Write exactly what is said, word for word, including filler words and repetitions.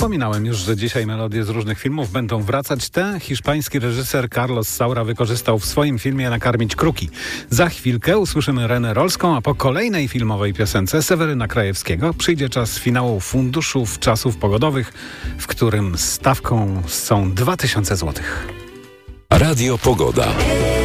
Wspominałem już, że dzisiaj melodie z różnych filmów będą wracać. Te hiszpański reżyser Carlos Saura wykorzystał w swoim filmie Nakarmić kruki. Za chwilkę usłyszymy Renę Rolską, a po kolejnej filmowej piosence Seweryna Krajewskiego przyjdzie czas finału Funduszów Czasów Pogodowych, w którym stawką są dwa tysiące złotych. Radio Pogoda.